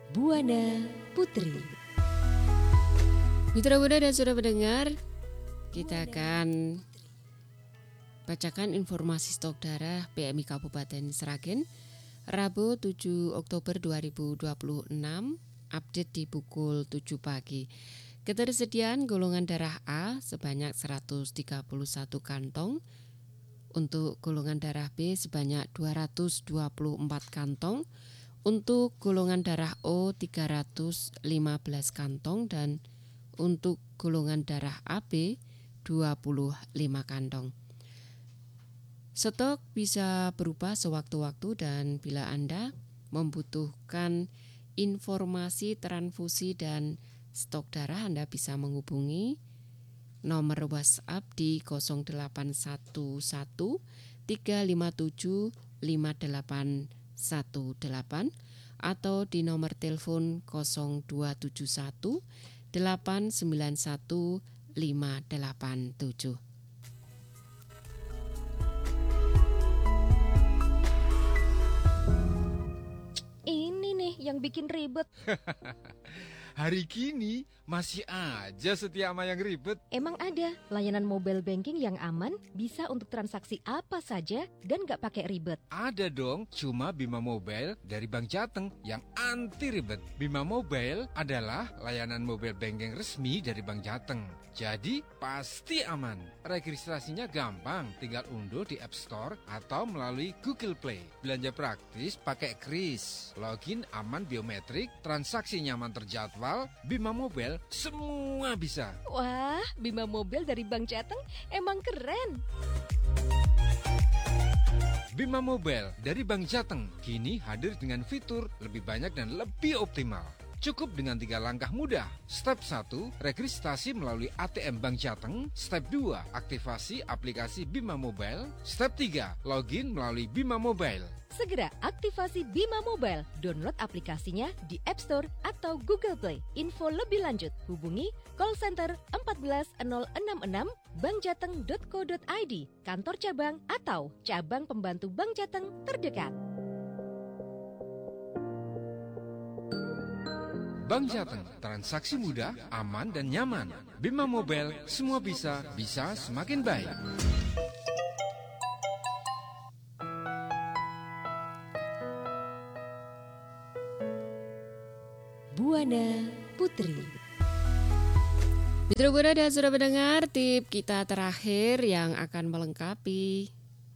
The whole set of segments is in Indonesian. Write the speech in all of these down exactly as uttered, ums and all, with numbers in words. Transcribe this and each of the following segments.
Buana Putri. Mitra Buana dan sudah mendengar, kita akan bacakan informasi stok darah P M I Kabupaten Sragen Rabu tujuh Oktober dua ribu dua puluh enam, update di pukul tujuh pagi. Ketersediaan golongan darah A sebanyak seratus tiga puluh satu kantong, untuk golongan darah B sebanyak dua ratus dua puluh empat kantong, untuk golongan darah O tiga ratus lima belas kantong, dan untuk golongan darah A B dua puluh lima kantong. Stok bisa berubah sewaktu-waktu dan bila Anda membutuhkan informasi transfusi dan stok darah, Anda bisa menghubungi nomor WhatsApp di nol delapan satu satu tiga lima tujuh lima delapan satu delapan atau di nomor telepon nol dua tujuh satu delapan sembilan satu lima delapan tujuh. Ini nih yang bikin ribet. Hari gini masih aja setia sama yang ribet. Emang ada layanan mobile banking yang aman, bisa untuk transaksi apa saja dan gak pakai ribet? Ada dong, cuma Bima Mobile dari Bank Jateng yang anti ribet. Bima Mobile adalah layanan mobile banking resmi dari Bank Jateng. Jadi pasti aman. Registrasinya gampang, tinggal unduh di App Store atau melalui Google Play. Belanja praktis pakai kris, login aman biometrik, transaksi nyaman terjadwal. Bima Mobile semua bisa. Wah, Bima Mobile dari Bank Jateng emang keren. Bima Mobile dari Bank Jateng kini hadir dengan fitur lebih banyak dan lebih optimal. Cukup dengan tiga langkah mudah. Step satu, registrasi melalui A T M Bank Jateng. Step dua, aktivasi aplikasi Bima Mobile. Step tiga, login melalui Bima Mobile. Segera aktivasi Bima Mobile. Download aplikasinya di App Store atau Google Play. Info lebih lanjut hubungi call center empat belas nol enam enam bankjateng dot co dot i d, kantor cabang atau cabang pembantu Bank Jateng terdekat. Bank Jateng, transaksi mudah, aman dan nyaman. Bima Mobile, semua bisa, bisa semakin baik. Buana Putri. Mitra Buana dan sudah mendengar, tip kita terakhir yang akan melengkapi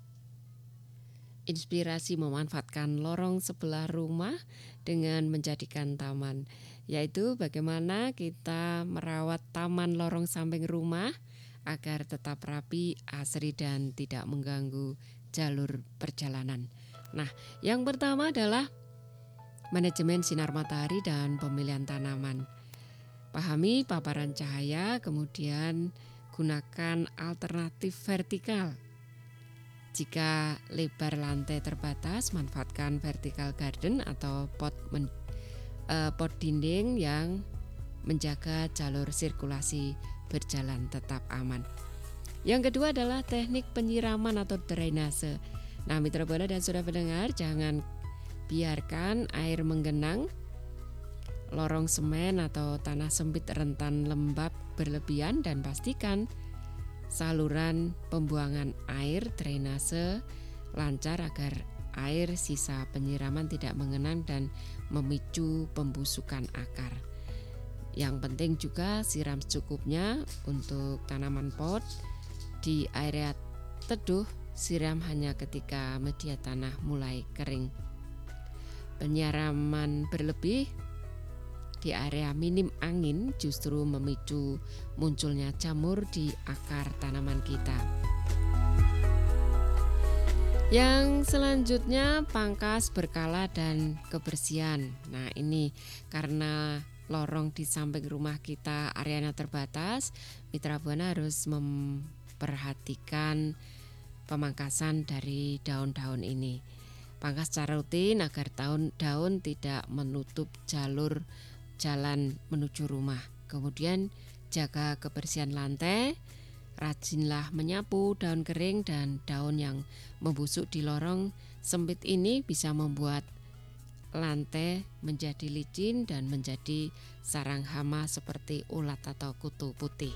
inspirasi memanfaatkan lorong sebelah rumah dengan menjadikan taman, yaitu bagaimana kita merawat taman lorong samping rumah agar tetap rapi, asri dan tidak mengganggu jalur perjalanan. Nah, yang pertama adalah manajemen sinar matahari dan pemilihan tanaman. Pahami paparan cahaya, kemudian gunakan alternatif vertikal. Jika lebar lantai terbatas, manfaatkan vertical garden atau pot, men, uh, pot dinding yang menjaga jalur sirkulasi berjalan tetap aman. Yang kedua adalah teknik penyiraman atau drainase. Nah, Mitra Buana dan sudah mendengar, jangan biarkan air menggenang. Lorong semen atau tanah sempit rentan lembab berlebihan dan pastikan saluran pembuangan air drainase lancar agar air sisa penyiraman tidak mengenang dan memicu pembusukan akar. Yang penting juga siram secukupnya untuk tanaman pot. Di area teduh, siram hanya ketika media tanah mulai kering. Penyiraman berlebih di area minim angin justru memicu munculnya jamur di akar tanaman kita. Yang selanjutnya, pangkas berkala dan kebersihan. Nah, ini karena lorong di samping rumah kita areanya terbatas, Mitra Buana harus memperhatikan pemangkasan dari daun-daun ini. Pangkas secara rutin agar daun-daun tidak menutup jalur jalan menuju rumah. Kemudian jaga kebersihan lantai, rajinlah menyapu daun kering dan daun yang membusuk di lorong sempit ini bisa membuat lantai menjadi licin dan menjadi sarang hama seperti ulat atau kutu putih.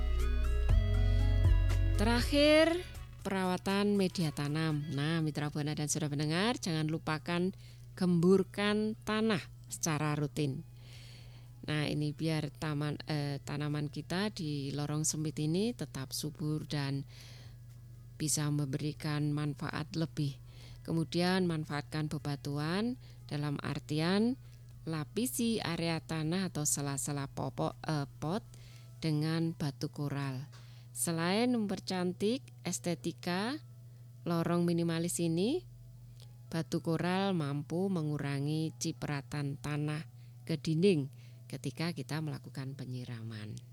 Terakhir, perawatan media tanam. Nah, Mitra Buana dan Saudara pendengar, jangan lupakan gemburkan tanah secara rutin. Nah, ini biar taman eh, tanaman kita di lorong sempit ini tetap subur dan bisa memberikan manfaat lebih. Kemudian manfaatkan bebatuan dalam artian lapisi area tanah atau sela-sela popok eh, pot dengan batu koral. Selain mempercantik estetika lorong minimalis ini, batu koral mampu mengurangi cipratan tanah ke dinding ketika kita melakukan penyiraman.